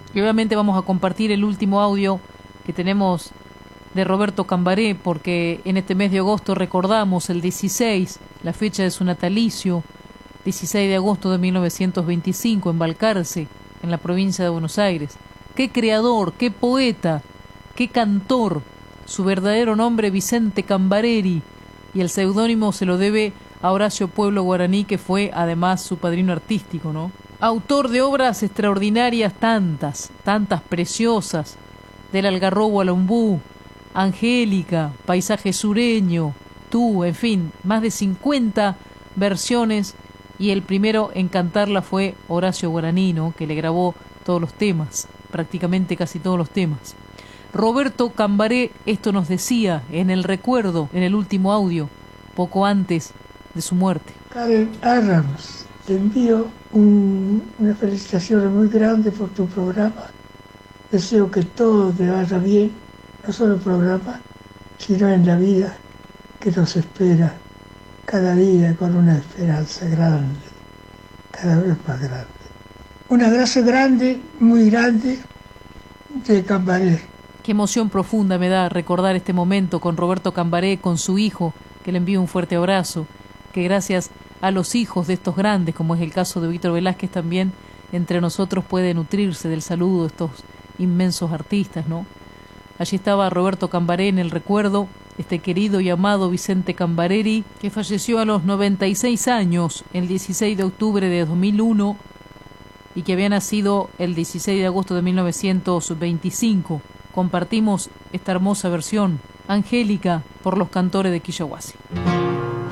Y obviamente vamos a compartir el último audio que tenemos de Roberto Cambaré, porque en este mes de agosto recordamos el 16, la fecha de su natalicio, 16 de agosto de 1925, en Balcarce, en la provincia de Buenos Aires. Qué creador, qué poeta, qué cantor. Su verdadero nombre, Vicente Cambareri, y el seudónimo se lo debe a Horacio Pueblo Guaraní, que fue además su padrino artístico, ¿no? Autor de obras extraordinarias, tantas preciosas, del Algarrobo al Ombú, Angélica, Paisaje Sureño, Tú, en fin, más de 50 versiones, y el primero en cantarla fue Horacio Guaraní, ¿no?, que le grabó todos los temas, prácticamente casi todos los temas. Roberto Cambaré esto nos decía en el recuerdo, en el último audio, poco antes de su muerte. Karel Adams, te envío una felicitación muy grande por tu programa. Deseo que todo te vaya bien, no solo el programa, sino en la vida que nos espera cada día con una esperanza grande, cada vez más grande. Un abrazo grande, muy grande, de Cambaré. Qué emoción profunda me da recordar este momento con Roberto Cambaré, con su hijo, que le envío un fuerte abrazo, que gracias a los hijos de estos grandes, como es el caso de Víctor Velázquez, también entre nosotros puede nutrirse del saludo de estos inmensos artistas, ¿no? Allí estaba Roberto Cambaré en el recuerdo, este querido y amado Vicente Cambareri, que falleció a los 96 años, el 16 de octubre de 2001, y que había nacido el 16 de agosto de 1925. Compartimos esta hermosa versión, Angélica, por los cantores de Quillahuasi.